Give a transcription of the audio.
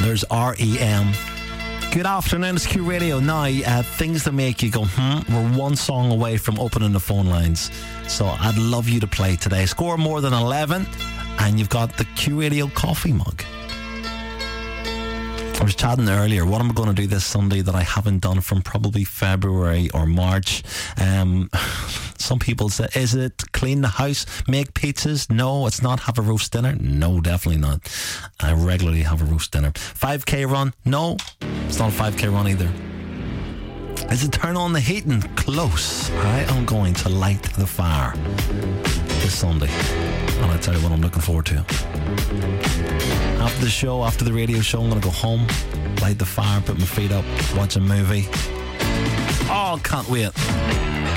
There's REM. Good afternoon, it's Q Radio. Now, things that make you go, we're one song away from opening the phone lines. So I'd love you to play today. Score more than 11, and you've got the Q Radio coffee mug. I was chatting earlier, what am I going to do this Sunday that I haven't done from probably February or March? Some people say, is it clean the house, make pizzas? No, it's not. Have a roast dinner? No, definitely not. I regularly have a roast dinner. 5k run? No, it's not a 5k run either. Is it turn on the heating? Close. I am going to light the fire this Sunday, and I tell you what I'm looking forward to. After the show, after the radio show, I'm going to go home, light the fire, put my feet up, watch a movie. Oh, can't wait.